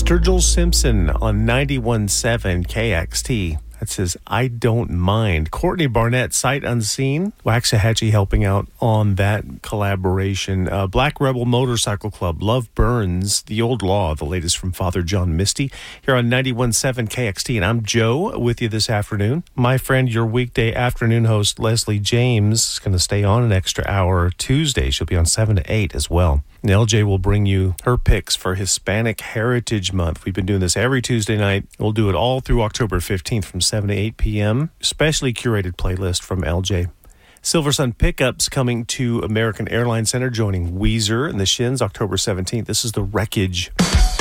Sturgill Simpson on 91.7 KXT. That says, I don't mind. Courtney Barnett, Sight Unseen. Waxahachie helping out on that collaboration. Black Rebel Motorcycle Club, Love Burns, The Old Law, the latest from Father John Misty, here on 91.7 KXT. And I'm Joe with you this afternoon. My friend, your weekday afternoon host, Leslie James, is going to stay on an extra hour Tuesday. She'll be on 7 to 8 as well. And LJ will bring you her picks for Hispanic Heritage Month. We've been doing this every Tuesday night. We'll do it all through October 15th from 7 to 8 p.m. Specially curated playlist from LJ. Silver Sun Pickups coming to American Airlines Center, joining Weezer and the Shins October 17th. This is The Wreckage.